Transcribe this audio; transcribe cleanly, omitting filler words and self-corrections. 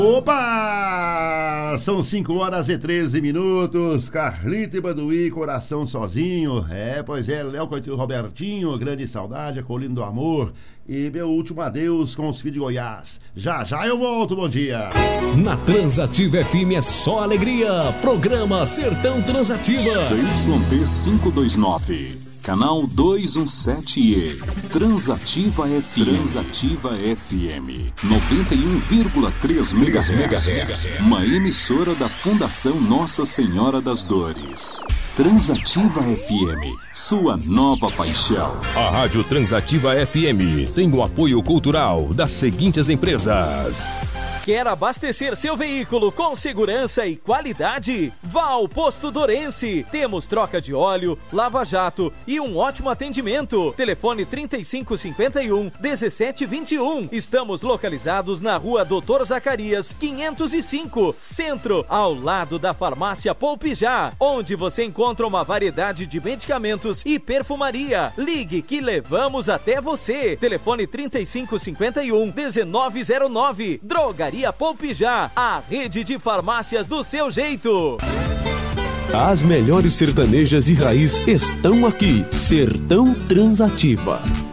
Opa! São 5h13. Carlito e Baduí, coração sozinho. Pois é, Léo Coutinho, Robertinho, grande saudade, a Colina do Amor. E meu último adeus com os filhos de Goiás. Já eu volto, bom dia. Na Transativa FM é só alegria. Programa Sertão Transativa. ZYP 529. Canal 217E, Transativa FM 91,3 MHz, uma emissora da Fundação Nossa Senhora das Dores. Transativa FM, sua nova paixão. A Rádio Transativa FM tem o apoio cultural das seguintes empresas. Quer abastecer seu veículo com segurança e qualidade? Vá ao Posto Dorense. Temos troca de óleo, lava-jato e um ótimo atendimento. Telefone 3551-1721. Estamos localizados na Rua Doutor Zacarias, 505, Centro, ao lado da Farmácia Poupijá, onde você encontra uma variedade de medicamentos e perfumaria. Ligue que levamos até você. Telefone 3551-1909. Drogaria Poupijá, a rede de farmácias do seu jeito. As melhores sertanejas e raiz estão aqui. Sertão Transativa.